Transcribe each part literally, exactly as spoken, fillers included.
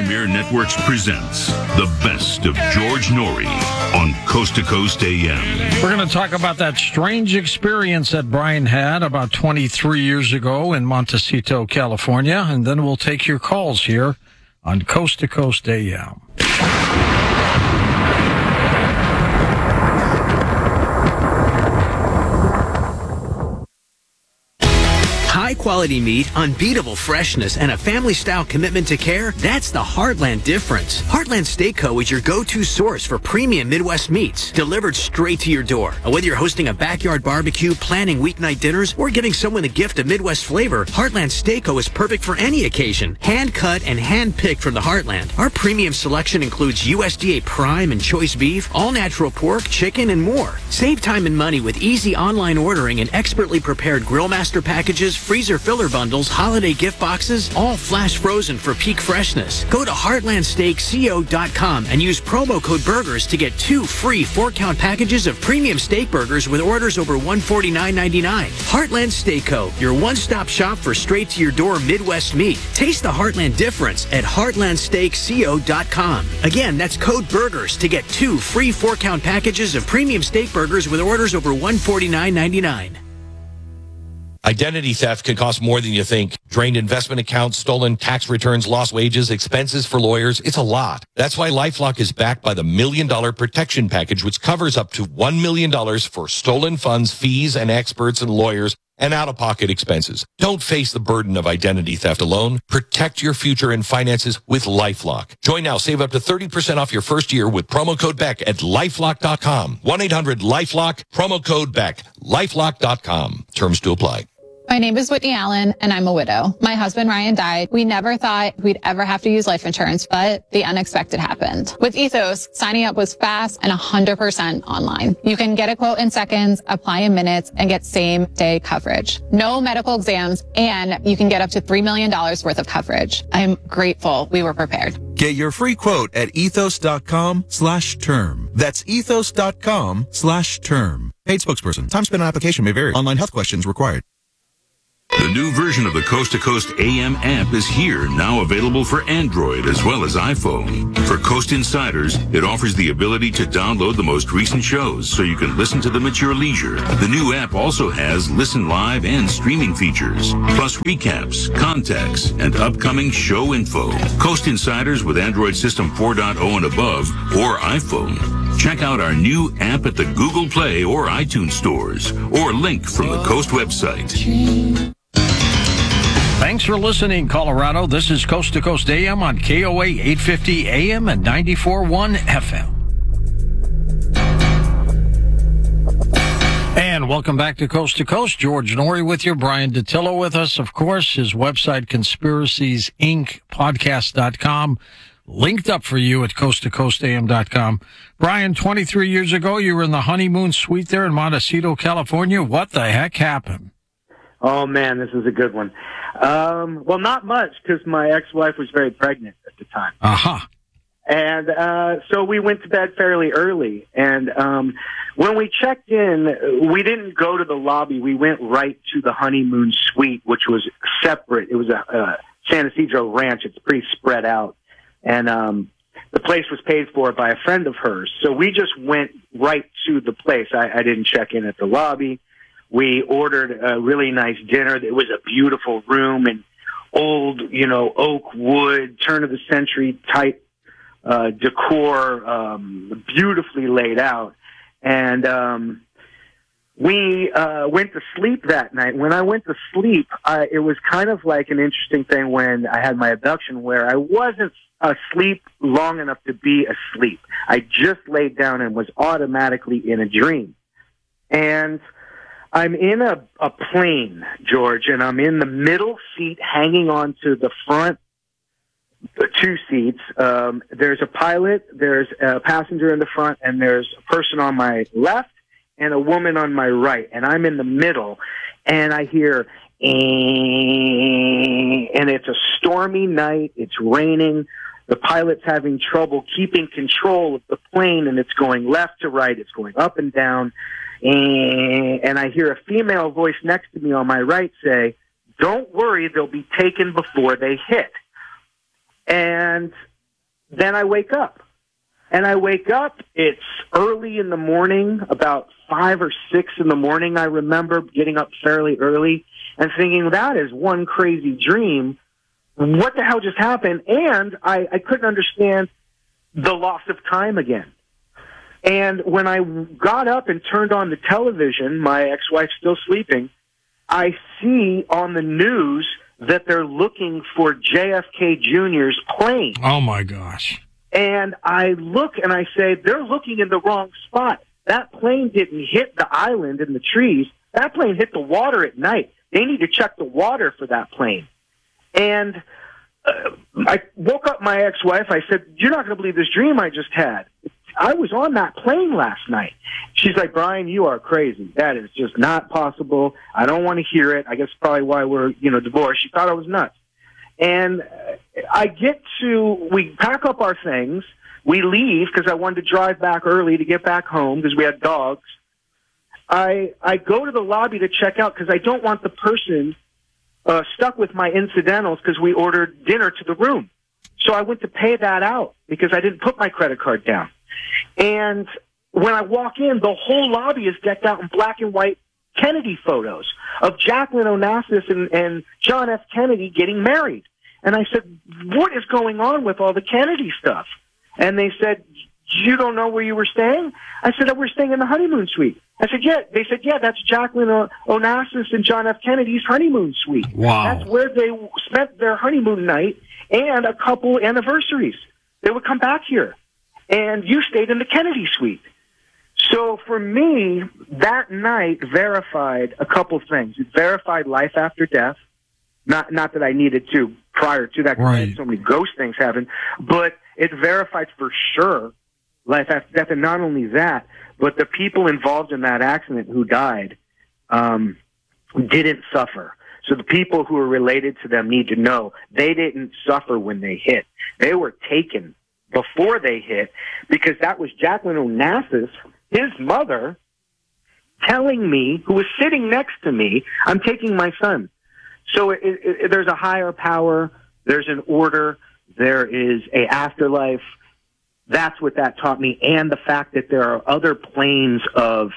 Premier Networks presents the best of George Noory on Coast to Coast A M. We're going to talk about that strange experience that Brian had about twenty-three years ago in Montecito, California, and then we'll take your calls here on Coast to Coast A M. High-quality meat, unbeatable freshness, and a family-style commitment to care, that's the Heartland difference. Heartland Steak Co. is your go-to source for premium Midwest meats, delivered straight to your door. Whether you're hosting a backyard barbecue, planning weeknight dinners, or giving someone a gift of Midwest flavor, Heartland Steak Co. is perfect for any occasion. Hand-cut and hand-picked from the Heartland. Our premium selection includes U S D A Prime and Choice Beef, all-natural pork, chicken, and more. Save time and money with easy online ordering and expertly prepared Grill Master packages, freezer filler bundles, holiday gift boxes, all flash frozen for peak freshness. Go to heartland steak co dot com and use promo code BURGERS to get two free four-count packages of premium steak burgers with orders over one hundred forty-nine ninety-nine. Heartland Steak Co., your one-stop shop for straight-to-your-door Midwest meat. Taste the Heartland difference at heartland steak co dot com. Again, that's code BURGERS to get two free four-count packages of premium steak burgers with orders over one hundred forty-nine ninety-nine. Identity theft can cost more than you think. Drained investment accounts, stolen tax returns, lost wages, expenses for lawyers. It's a lot. That's why LifeLock is backed by the Million Dollar Protection Package, which covers up to one million dollars for stolen funds, fees, and experts and lawyers, and out-of-pocket expenses. Don't face the burden of identity theft alone. Protect your future and finances with LifeLock. Join now. Save up to thirty percent off your first year with promo code Beck at lifelock dot com. one eight hundred lifelock, promo code Beck, lifelock dot com. Terms to apply. My name is Whitney Allen, and I'm a widow. My husband, Ryan, died. We never thought we'd ever have to use life insurance, but the unexpected happened. With Ethos, signing up was fast and one hundred percent online. You can get a quote in seconds, apply in minutes, and get same-day coverage. No medical exams, and you can get up to three million dollars worth of coverage. I'm grateful we were prepared. Get your free quote at ethos.com slash term. That's ethos.com slash term. Paid spokesperson. Time spent on application may vary. Online health questions required. The new version of the Coast to Coast A M app is here, now available for Android as well as iPhone. For Coast Insiders, it offers the ability to download the most recent shows so you can listen to them at your leisure. The new app also has listen live and streaming features, plus recaps, contacts, and upcoming show info. Coast Insiders with Android System four point oh and above or iPhone. Check out our new app at the Google Play or iTunes stores, or link from the Coast website. Thanks for listening, Colorado. This is Coast to Coast A M on K O A eight fifty A M and ninety-four point one F M. And welcome back to Coast to Coast. George Noory with you. Brian DeTillo with us, of course. His website, conspiracies inc podcast dot com. Linked up for you at coast to coast a m dot com. Brian, twenty-three years ago, you were in the honeymoon suite there in Montecito, California. What the heck happened? Oh, man, this is a good one. Um, well, not much, because my ex-wife was very pregnant at the time. Aha. Uh-huh. And uh, so we went to bed fairly early. And um, when we checked in, we didn't go to the lobby. We went right to the honeymoon suite, which was separate. It was a, a San Ysidro ranch. It's pretty spread out. And um, the place was paid for by a friend of hers. So we just went right to the place. I, I didn't check in at the lobby. We ordered a really nice dinner. It was a beautiful room and old, you know, oak wood, turn-of-the-century type uh, decor, um, beautifully laid out. And um, we uh, went to sleep that night. When I went to sleep, I, it was kind of like an interesting thing when I had my abduction, where I wasn't asleep long enough to be asleep. I just laid down and was automatically in a dream. And I'm in a, a plane, George, and I'm in the middle seat hanging on to the front the two seats. Um, there's a pilot, there's a passenger in the front, and there's a person on my left and a woman on my right. And I'm in the middle, and I hear, and it's a stormy night. It's raining. The pilot's having trouble keeping control of the plane, and it's going left to right. It's going up and down. And I hear a female voice next to me on my right say, "Don't worry, they'll be taken before they hit." And then I wake up. And I wake up, it's early in the morning, about five or six in the morning. I remember getting up fairly early and thinking, that is one crazy dream. What the hell just happened? And I, I couldn't understand the loss of time again. And when I got up and turned on the television, my ex-wife's still sleeping, I see on the news that they're looking for J F K Junior's plane. Oh, my gosh. And I look and I say, they're looking in the wrong spot. That plane didn't hit the island and the trees. That plane hit the water at night. They need to check the water for that plane. And uh, I woke up my ex-wife. I said, you're not going to believe this dream I just had. I was on that plane last night. She's like, Brian, you are crazy. That is just not possible. I don't want to hear it. I guess probably why we're, you know, divorced. She thought I was nuts. And I get to, we pack up our things. We leave because I wanted to drive back early to get back home because we had dogs. I I go to the lobby to check out because I don't want the person uh, stuck with my incidentals because we ordered dinner to the room. So I went to pay that out because I didn't put my credit card down. And when I walk in, the whole lobby is decked out in black and white Kennedy photos of Jacqueline Onassis and, and John F. Kennedy getting married. And I said, what is going on with all the Kennedy stuff? And they said, you don't know where you were staying? I said, oh, we're staying in the honeymoon suite. I said, yeah. They said, yeah, that's Jacqueline o- Onassis and John F. Kennedy's honeymoon suite. Wow. That's where they spent their honeymoon night and a couple anniversaries. They would come back here. And you stayed in the Kennedy suite. So for me, that night verified a couple things. It verified life after death. Not not that I needed to prior to that, because I had so many ghost things happen, but it verified for sure life after death. And not only that, but the people involved in that accident who died um, didn't suffer. So the people who are related to them need to know they didn't suffer when they hit. They were taken before they hit, because that was Jacqueline Onassis, his mother, telling me, who was sitting next to me, I'm taking my son. So it, it, it, there's a higher power, there's an order, there is a afterlife. That's what that taught me, and the fact that there are other planes of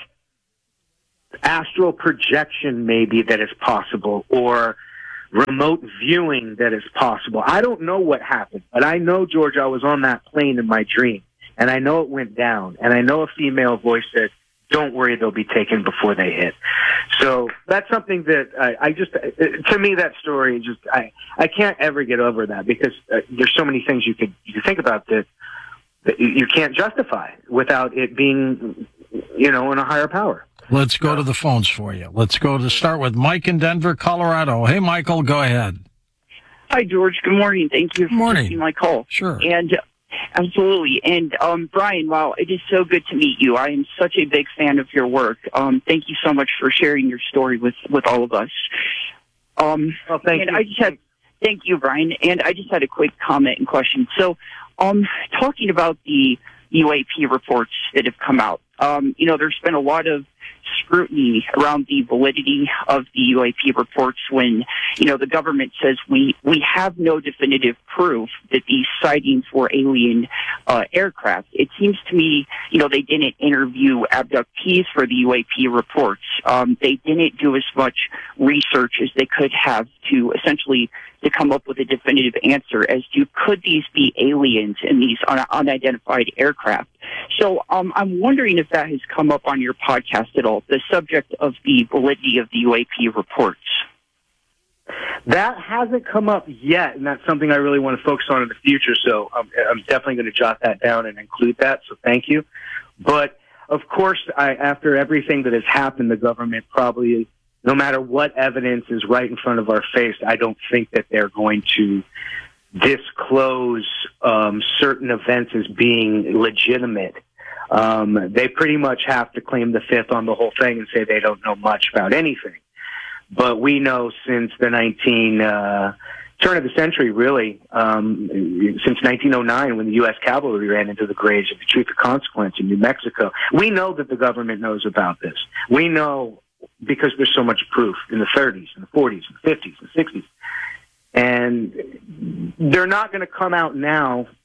astral projection maybe that is possible, or remote viewing that is possible. I don't know what happened, but I know, George, I was on that plane in my dream, and I know it went down, and I know a female voice said, don't worry, they'll be taken before they hit. So that's something that I, I just, to me, that story just, I, I can't ever get over that, because uh, there's so many things you could, you could think about that, that you, you can't justify without it being, you know, in a higher power. Let's go to the phones for you. Let's go to start with Mike in Denver, Colorado. Hey, Michael, go ahead. Hi, George. Good morning. Thank you for morning. taking my call. Sure. And absolutely. And um, Brian, wow, it is so good to meet you. I am such a big fan of your work. Um, thank you so much for sharing your story with, with all of us. Um, oh, thank and you. I just had, thank you, Brian. And I just had a quick comment and question. So, um, talking about the U A P reports that have come out, um, you know, there's been a lot of scrutiny around the validity of the U A P reports when, you know, the government says we, we have no definitive proof that these sightings were alien uh, aircraft. It seems to me, you know, they didn't interview abductees for the U A P reports. Um, they didn't do as much research as they could have to essentially to come up with a definitive answer as to could these be aliens in these un- unidentified aircraft. So um, I'm wondering if that has come up on your podcast at all, the subject of the validity of the U A P reports. That hasn't come up yet, and that's something I really want to focus on in the future, so I'm, I'm definitely going to jot that down and include that, so thank you. But, of course, I, after everything that has happened, the government probably, no matter what evidence is right in front of our face, I don't think that they're going to disclose um, certain events as being legitimate. Um, they pretty much have to claim the fifth on the whole thing and say they don't know much about anything. But we know since the nineteen uh, turn of the century, really, um, since nineteen oh nine, when the U S cavalry ran into the graves of the Truth or Consequence in New Mexico, we know that the government knows about this. We know because there's so much proof in the thirties, and the forties, and the fifties, and the sixties. And they're not going to come out now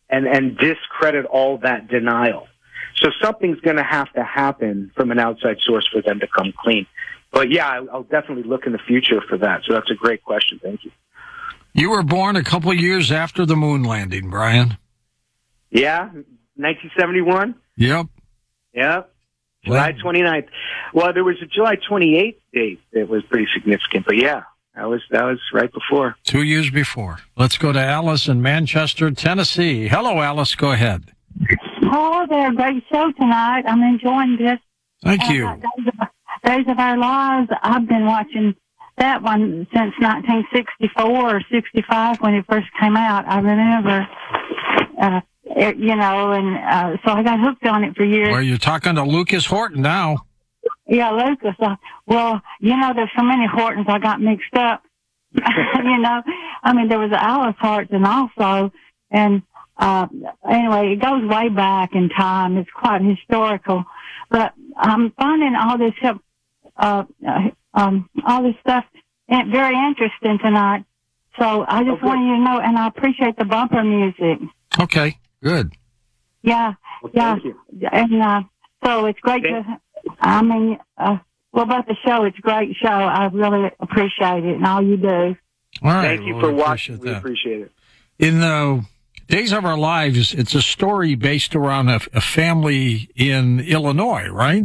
and, and discredit all that denial. So something's going to have to happen from an outside source for them to come clean. But yeah, I'll, I'll definitely look in the future for that. So that's a great question. Thank you. You were born a couple of years after the moon landing, Brian. Yeah, nineteen seventy-one. Yep. Yep. July twenty-ninth. Well, there was a July twenty-eighth date that was pretty significant, but yeah, that was that was right before. Two years before. Let's go to Alice in Manchester, Tennessee. Hello, Alice. Go ahead. Hello there. Great show tonight. I'm enjoying this. Thank uh, you. Days of, Days of Our Lives. I've been watching that one since nineteen sixty-four or sixty-five when it first came out. I remember, uh, it, you know, and uh, so I got hooked on it for years. Well, you're talking to Lucas Horton now. Yeah, Lucas. Uh, well, you know, there's so many Hortons I got mixed up. You know, I mean, there was Alice Horton also, and uh, anyway, it goes way back in time. It's quite historical. But I'm finding all this, uh, um, all this stuff very interesting tonight. So I just okay. wanted you to know, and I appreciate the bumper music. Okay, good. Yeah, Well, yeah, thank you. and uh, so it's great Thank- to. I mean, uh, well, about the show, it's a great show. I really appreciate it and all you do. All right. Thank you well, for we watching. appreciate We that. appreciate it. In the Days of Our Lives, it's a story based around a, a family in Illinois, right?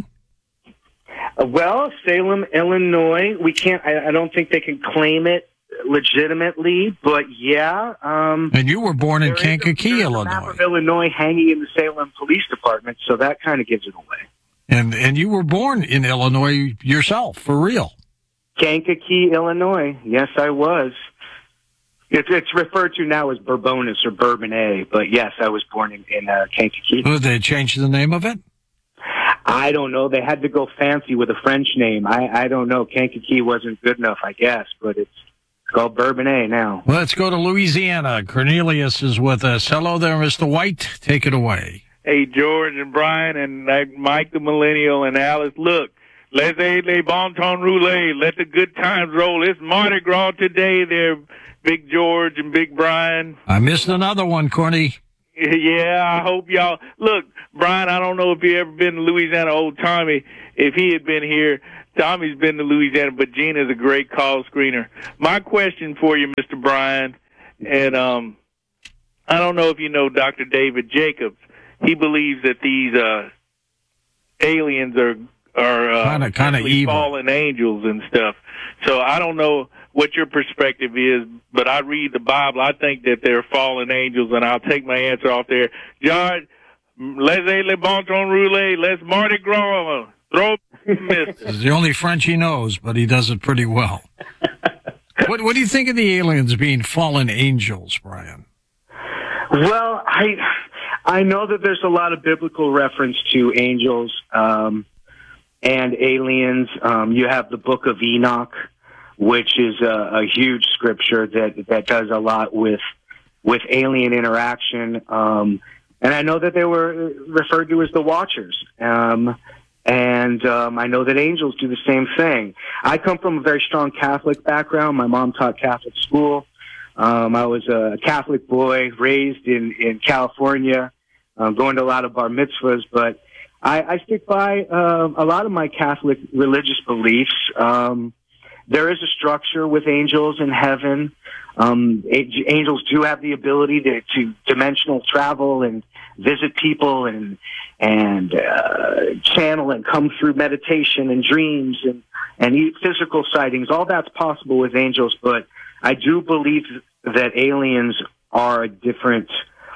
Uh, well, Salem, Illinois. We can't. I, I don't think they can claim it legitimately, but yeah. Um, And you were born in there is a- Kankakee, there's a map Illinois. of Illinois hanging in the Salem Police Department, so that kind of gives it away. And and you were born in Illinois yourself, for real. Kankakee, Illinois. Yes, I was. It's, it's referred to now as Bourbonnais or Bourbonnais, but yes, I was born in, in uh, Kankakee. Did they change the name of it? I don't know. They had to go fancy with a French name. I, I don't know. Kankakee wasn't good enough, I guess, but it's called Bourbonnais now. Let's go to Louisiana. Cornelius is with us. Hello there, Mister White. Take it away. Hey, George and Brian and uh, Mike the Millennial and Alice, look, laissez les bon temps rouler, let the good times roll. It's Mardi Gras today there, Big George and Big Brian. I missed another one, Corny. Yeah, I hope y'all, look, Brian, I don't know if you ever been to Louisiana, old Tommy, if he had been here. Tommy's been to Louisiana, but Gina's a great call screener. My question for you, Mister Brian, and um, I don't know if you know Doctor David Jacobs. He believes that these uh, aliens are are uh, Kinda- kinda actually evil. fallen angels and stuff. So I don't know what your perspective is, but I read the Bible. I think that they're fallen angels, and I'll take my answer off there. John, laissez les bon temps rouler, let's Mardi Gras, throw mister. It's the only French he knows, but he does it pretty well. What What do you think of the aliens being fallen angels, Brian? Well, I I know that there's a lot of biblical reference to angels um, and aliens. Um, you have the Book of Enoch, which is a, a huge scripture that that does a lot with with alien interaction. Um, and I know that they were referred to as the Watchers. Um, and um, I know that angels do the same thing. I come from a very strong Catholic background. My mom taught Catholic school. Um, I was a Catholic boy raised in, in California, um, going to a lot of bar mitzvahs, but I, I stick by um, a lot of my Catholic religious beliefs. Um, there is a structure with angels in heaven. Um, a- angels do have the ability to, to dimensional travel and visit people and and uh, channel and come through meditation and dreams and, and eat physical sightings. All that's possible with angels, but I do believe that aliens are a different,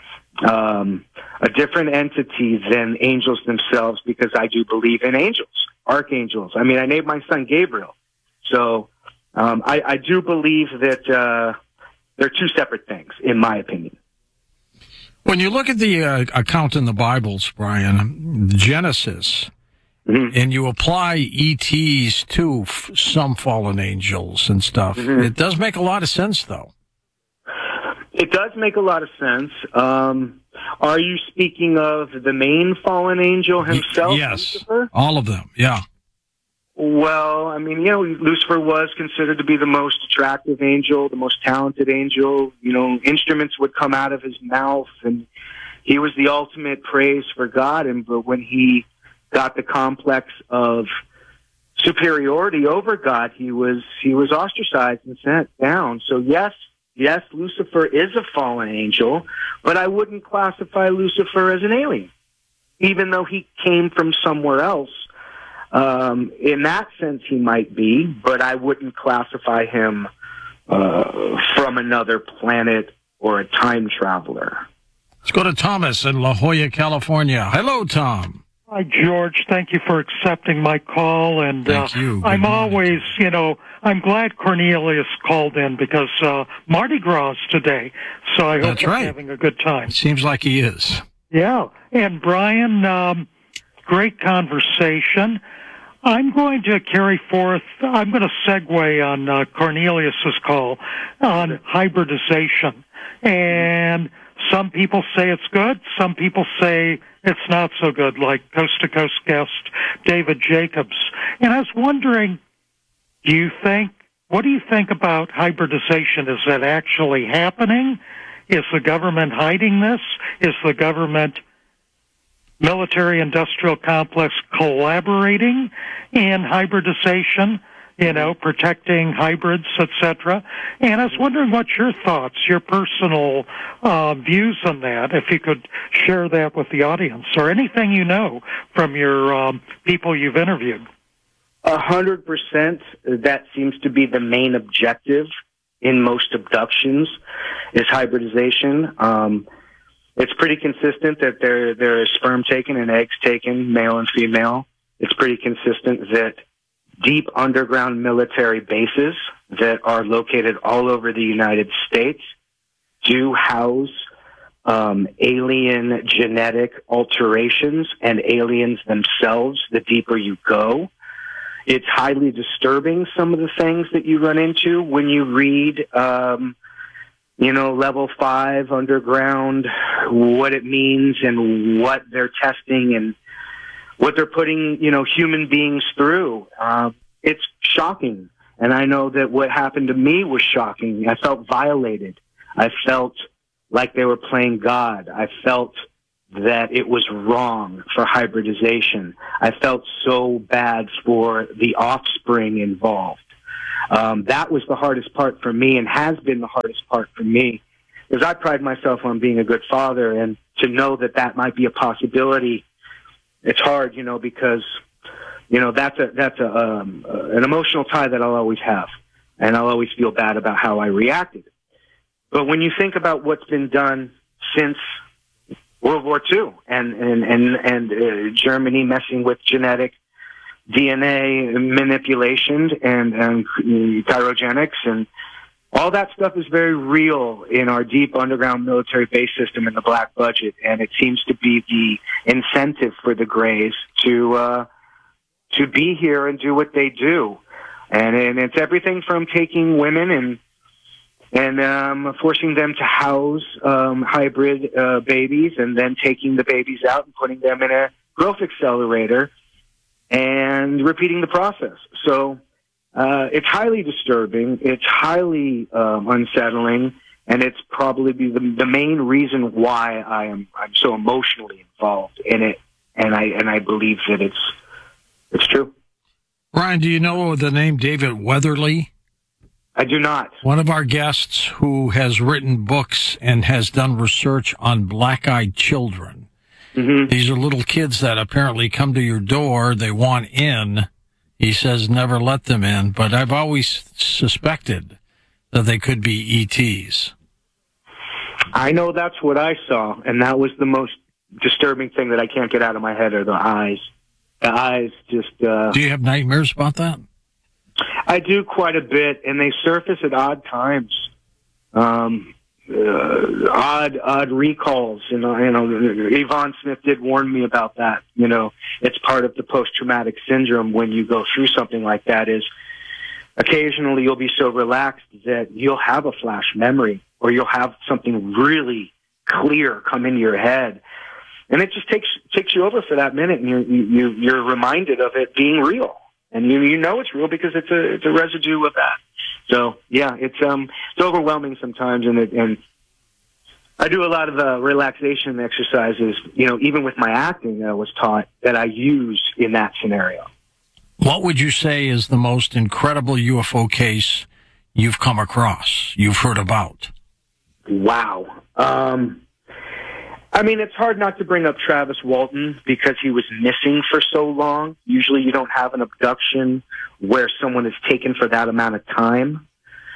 um, a different entity than angels themselves, because I do believe in angels, archangels. I mean, I named my son Gabriel, so um, I, I do believe that uh, they're two separate things, in my opinion. When you look at the uh, account in the Bibles, Brian, Genesis, Mm-hmm. and you apply E Ts to f- some fallen angels and stuff, Mm-hmm. it does make a lot of sense, though. It does make a lot of sense. Um, are you speaking of the main fallen angel himself? Yes, Lucifer? all of them, yeah. Well, I mean, you know, Lucifer was considered to be the most attractive angel, the most talented angel. You know, instruments would come out of his mouth, and he was the ultimate praise for God, and but when he got the complex of superiority over God, he was he was ostracized and sent down. So yes, yes, Lucifer is a fallen angel, but I wouldn't classify Lucifer as an alien, even though he came from somewhere else. Um, in that sense, he might be, but I wouldn't classify him uh, from another planet or a time traveler. Let's go to Thomas in La Jolla, California. Hello, Tom. Hi, George. Thank you for accepting my call. And Thank uh, you. I'm always, you know, I'm glad Cornelius called in because uh, Mardi Gras is today. So I hope That's he's right. having a good time. It seems like he is. Yeah. And Brian, um, great conversation. I'm going to carry forth, I'm going to segue on uh, Cornelius's call on hybridization. And some people say it's good. Some people say it's not so good, like Coast to Coast guest David Jacobs. And I was wondering, do you think, what do you think about hybridization? Is that actually happening? Is the government hiding this? Is the government military-industrial complex collaborating in hybridization, you know, protecting hybrids, et cetera? And I was wondering what your thoughts, your personal uh, views on that, if you could share that with the audience, or anything you know from your um, people you've interviewed. A hundred percent. That seems to be the main objective in most abductions, is hybridization. Um, it's pretty consistent that there there is sperm taken and eggs taken, male and female. It's pretty consistent that deep underground military bases that are located all over the United States do house um, alien genetic alterations and aliens themselves the deeper you go. It's highly disturbing, some of the things that you run into when you read, um, you know, level five underground, what it means and what they're testing and what they're putting, you know, human beings through. Uh, it's shocking. And I know that what happened to me was shocking. I felt violated. I felt like they were playing God. I felt that it was wrong for hybridization. I felt so bad for the offspring involved. Um, that was the hardest part for me and has been the hardest part for me, because I pride myself on being a good father, and to know that that might be a possibility, it's hard, you know, because, you know, that's a, that's a, um, uh, an emotional tie that I'll always have, and I'll always feel bad about how I reacted. But when you think about what's been done since World War Two and, and, and, and uh, Germany messing with genetic D N A manipulation and, and cryogenics, and all that stuff is very real in our deep underground military base system in the black budget, and it seems to be the incentive for the Greys to uh, to be here and do what they do. And, and it's everything from taking women and and um, forcing them to house um, hybrid uh, babies, and then taking the babies out and putting them in a growth accelerator and repeating the process. So uh, it's highly disturbing. It's highly um, unsettling, and it's probably the, the main reason why I am I'm so emotionally involved in it. And I and I believe that it's it's true. Brian, do you know the name David Weatherly? I do not. One of our guests who has written books and has done research on black-eyed children. Mm-hmm. These are little kids that apparently come to your door. They want in. He says never let them in, but I've always suspected that they could be E Ts. I know that's what I saw, and that was the most disturbing thing that I can't get out of my head are the eyes. The eyes just... Uh, Do you have nightmares about that? I do quite a bit, and they surface at odd times. Um, uh, odd, odd recalls. You know, you know, Yvonne Smith did warn me about that. You know, it's part of the post-traumatic syndrome when you go through something like that. Is occasionally you'll be so relaxed that you'll have a flash memory, or you'll have something really clear come into your head, and it just takes takes you over for that minute, and you're you, you're reminded of it being real. And you you know it's real because it's a it's a residue of that. So yeah, it's um it's overwhelming sometimes, and it, and I do a lot of uh, relaxation exercises, you know, even with my acting I was taught that I use in that scenario. What would you say is the most incredible U F O case you've come across, you've heard about? Wow. Um, I mean, it's hard not to bring up Travis Walton because he was missing for so long. Usually you don't have an abduction where someone is taken for that amount of time.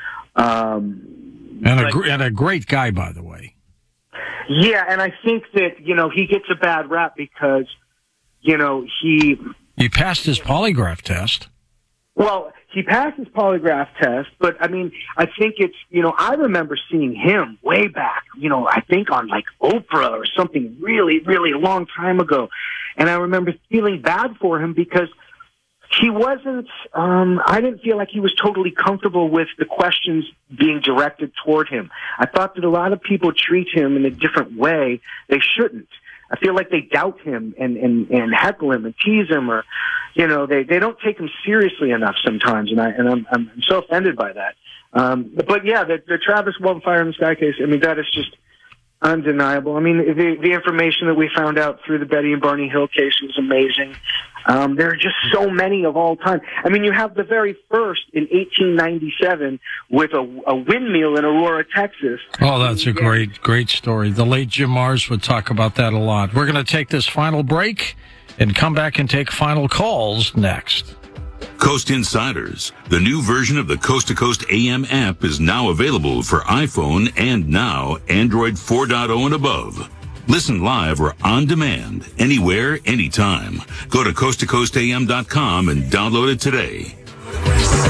Um, and, a, but, gr- and a great guy, by the way. Yeah, and I think that, you know, he gets a bad rap because, you know, he... He passed his polygraph test. Well, he passed his polygraph test, but, I mean, I think it's, you know, I remember seeing him way back, you know, I think on, like, Oprah or something really, really a long time ago. And I remember feeling bad for him because he wasn't, um, I didn't feel like he was totally comfortable with the questions being directed toward him. I thought that a lot of people treat him in a different way. They shouldn't. I feel like they doubt him and, and, and heckle him and tease him, or, you know, they, they don't take him seriously enough sometimes. And I, and I'm, I'm so offended by that. Um, but yeah, the, the Travis Walton Fire in the Sky case, I mean, that is just undeniable. I mean, the, the information that we found out through the Betty and Barney Hill case was amazing. Um, there are just so many of all time. I mean, you have the very first in eighteen ninety-seven with a, a windmill in Aurora, Texas. Oh, that's a great, great story. The late Jim Mars would talk about that a lot. We're going to take this final break and come back and take final calls next. Coast Insiders, the new version of the Coast to Coast A M app, is now available for iPhone and now Android four point oh and above. Listen live or on demand, anywhere, anytime. Go to coast to coast a m dot com and download it today.